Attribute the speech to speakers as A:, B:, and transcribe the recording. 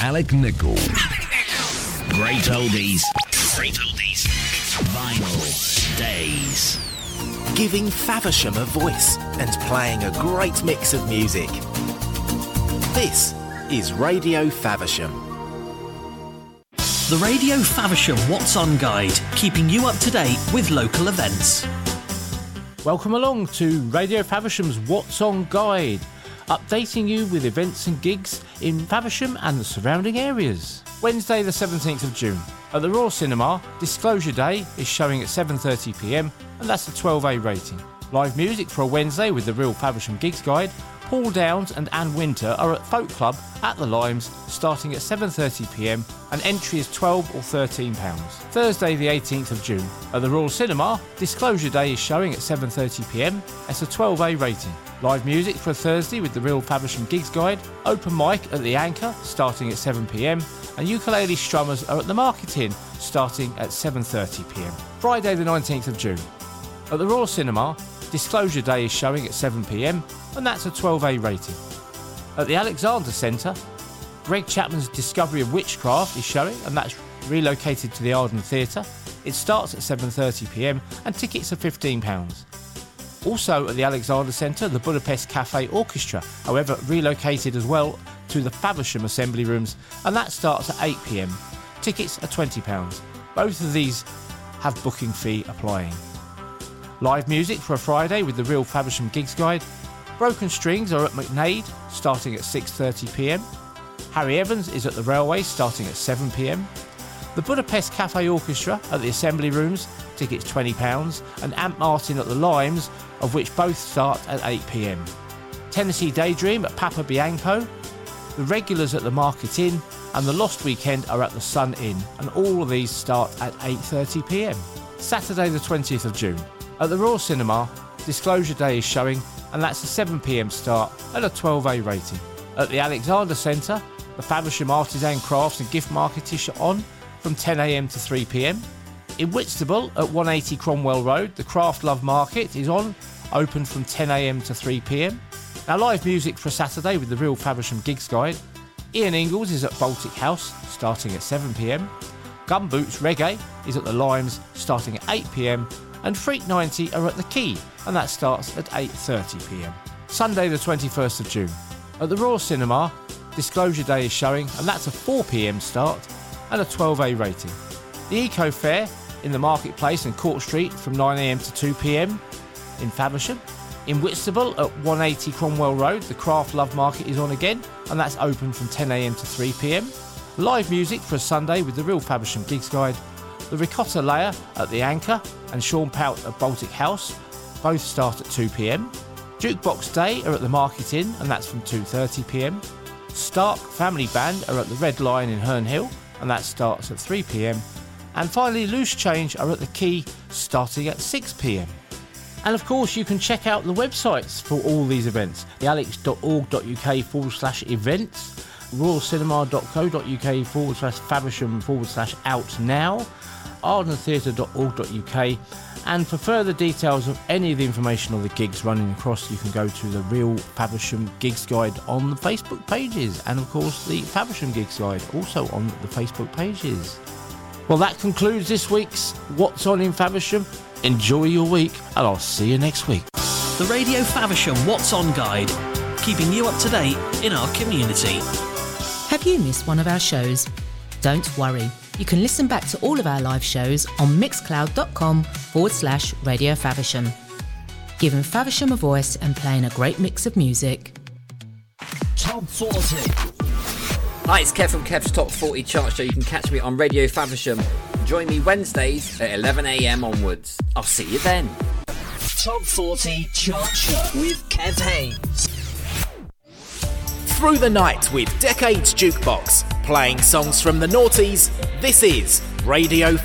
A: Alec Nichol. Great oldies. Great oldies. Vinyl Days.
B: Giving Faversham a voice and playing a great mix of music. This is Radio Faversham.
C: The Radio Faversham What's On Guide, keeping you up to date with local events.
D: Welcome along to Radio Faversham's What's On Guide, updating you with events and gigs in Faversham and the surrounding areas. Wednesday the 17th of June. At the Royal Cinema, Disclosure Day is showing at 7:30pm and that's a 12A rating. Live music for a Wednesday with the Real Faversham Gigs Guide. Paul Downs and Anne Winter are at Folk Club at the Limes starting at 7:30pm and entry is £12 or £13. Thursday the 18th of June. At the Royal Cinema, Disclosure Day is showing at 7:30pm. It's a 12A rating. Live music for a Thursday with the Real Faversham Gigs Guide. Open mic at the Anchor starting at 7pm and ukulele strummers are at the Market Inn starting at 7:30pm. Friday the 19th of June. At the Royal Cinema, Disclosure Day is showing at 7pm and that's a 12A rating. At the Alexander Centre, Greg Chapman's Discovery of Witchcraft is showing and that's relocated to the Arden Theatre. It starts at 7:30pm and tickets are £15. Also at the Alexander Centre, the Budapest Cafe Orchestra, however relocated as well to the Faversham Assembly Rooms and that starts at 8pm. Tickets are £20. Both of these have booking fee applying. Live music for a Friday with the Real Faversham Gigs Guide. Broken Strings are at McNaid starting at 6:30pm. Harry Evans is at the Railway starting at 7pm. The Budapest Cafe Orchestra at the Assembly Rooms, tickets £20, and Ant Martin at the Limes, of which both start at 8pm. Tennessee Daydream at Papa Bianco. The Regulars at the Market Inn and the Lost Weekend are at the Sun Inn, and all of these start at 8:30pm. Saturday the 20th of June. At the Royal Cinema, Disclosure Day is showing and that's a 7pm start and a 12A rating. At the Alexander Centre, the Faversham Artisan Crafts and Gift Market is on from 10am to 3pm. In Whitstable at 180 Cromwell Road, the Craft Love Market is on, open from 10am to 3pm. Now live music for a Saturday with the Real Faversham Gigs Guide. Ian Ingalls is at Baltic House starting at 7pm. Gumboots Reggae is at the Limes starting at 8pm. And Freak 90 are at the Quay and that starts at 8:30pm. Sunday the 21st of June. At the Royal Cinema, Disclosure Day is showing and that's a 4pm start and a 12A rating. The Eco Fair in the Marketplace and Court Street from 9am to 2pm in Faversham. In Whitstable at 180 Cromwell Road, the Craft Love Market is on again and that's open from 10am to 3pm. Live music for a Sunday with the Real Faversham Gigs Guide. The Ricotta Layer at the Anchor and Sean Pout at Baltic House both start at 2pm. Jukebox Day are at the Market Inn and that's from 2:30pm. Stark Family Band are at the Red Lion in Herne Hill and that starts at 3pm. And finally Loose Change are at the Quay starting at 6pm. And of course you can check out the websites for all these events. thealex.org.uk/events, royalcinema.co.uk/Faversham/out now, ardentheatre.org.uk, and for further details of any of the information or the gigs running across, you can go to the Real Faversham Gigs Guide on the Facebook pages, and of course the Faversham Gigs Guide also on the Facebook pages. Well, that concludes this week's What's On in Faversham. Enjoy your week and I'll see you next week.
C: The Radio Faversham What's On Guide, keeping you up to date in our community.
E: Have you missed one of our shows? Don't worry. You can listen back to all of our live shows on mixcloud.com/Radio Faversham. Giving Faversham a voice and playing a great mix of music.
A: Top 40.
F: Hi, it's Kev from Kev's Top 40 Chart Show. You can catch me on Radio Faversham. Join me Wednesdays at 11am onwards. I'll see you then.
A: Top 40 Chart Show with Kev Haynes.
B: Through the night with Decades Jukebox, playing songs from the noughties. This is Radio